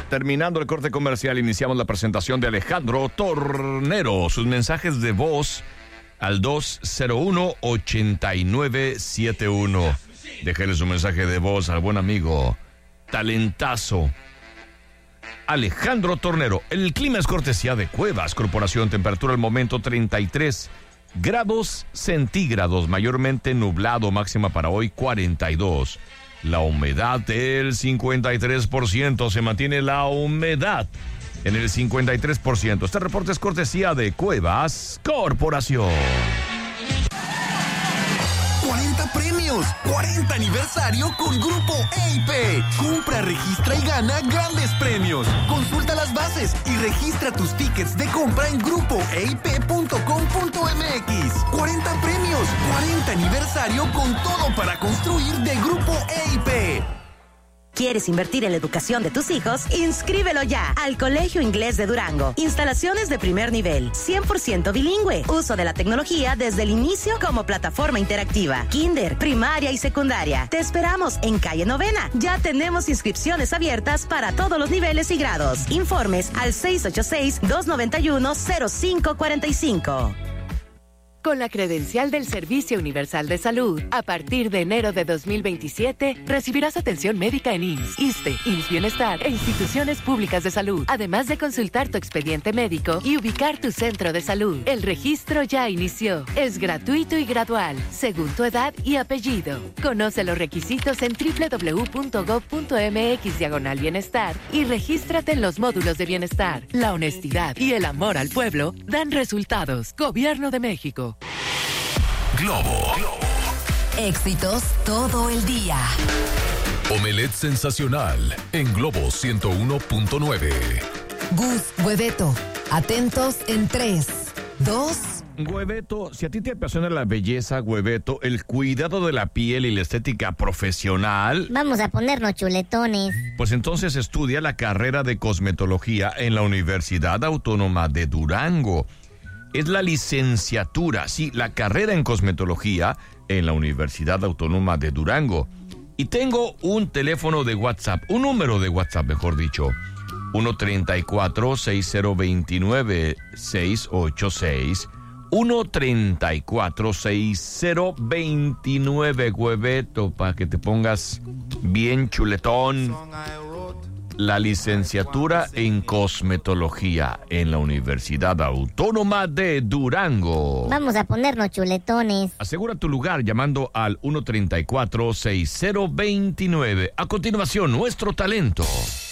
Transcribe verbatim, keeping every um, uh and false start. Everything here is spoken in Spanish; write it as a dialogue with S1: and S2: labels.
S1: Terminando el corte comercial, iniciamos la presentación de Alejandro Tornero. Sus mensajes de voz al dos cero uno, ocho nueve siete uno. Déjele su mensaje de voz al buen amigo, talentazo, Alejandro Tornero. El clima es cortesía de Cuevas Corporación. Temperatura al momento treinta y tres grados centígrados, mayormente nublado, máxima para hoy cuarenta y dos. La humedad del cincuenta y tres por ciento, se mantiene la humedad en el cincuenta y tres por ciento. Este reporte es cortesía de Cuevas Corporación.
S2: cuarenta premios, cuarenta aniversario con Grupo E I P. Compra, registra y gana grandes premios. Consulta las bases y registra tus tickets de compra en grupo e i p punto com punto m x. cuarenta premios, cuarenta aniversario con todo para construir de Grupo E I P.
S3: ¿Quieres invertir en la educación de tus hijos? ¡Inscríbelo ya al Colegio Inglés de Durango! Instalaciones de primer nivel, cien por ciento bilingüe. Uso de la tecnología desde el inicio como plataforma interactiva. Kinder, primaria y secundaria. Te esperamos en calle Novena. Ya tenemos inscripciones abiertas para todos los niveles y grados. Informes al seis ocho seis, dos nueve uno, cero cinco cuatro cinco.
S4: Con la credencial del Servicio Universal de Salud, a partir de enero de dos mil veintisiete, recibirás atención médica en I M S S, ISSSTE, I M S S Bienestar e instituciones públicas de salud, además de consultar tu expediente médico y ubicar tu centro de salud. El registro ya inició. Es gratuito y gradual, según tu edad y apellido. Conoce los requisitos en doble u doble u doble u punto gob punto m x diagonal bienestar y regístrate en los módulos de bienestar. La honestidad y el amor al pueblo dan resultados. Gobierno de México.
S5: Globo.
S6: Éxitos todo el día.
S5: Omelette sensacional en Globo ciento uno punto nueve.
S6: Gus Hueveto. Atentos en tres, dos.
S1: Hueveto, si a ti te apasiona la belleza, Hueveto, el cuidado de la piel y la estética profesional,
S7: vamos a ponernos chuletones.
S1: Pues entonces estudia la carrera de cosmetología en la Universidad Autónoma de Durango. Es la licenciatura, sí, la carrera en cosmetología en la Universidad Autónoma de Durango. Y tengo un teléfono de WhatsApp, un número de WhatsApp, mejor dicho. uno treinta y cuatro, seis cero veintinueve, seis ocho seis. uno treinta y cuatro, seis cero veintinueve, Hueveto, para que te pongas bien chuletón. La licenciatura en cosmetología en la Universidad Autónoma de Durango.
S7: Vamos a ponernos chuletones.
S1: Asegura tu lugar llamando al uno treinta y cuatro, seis cero veintinueve. A continuación, nuestro talento.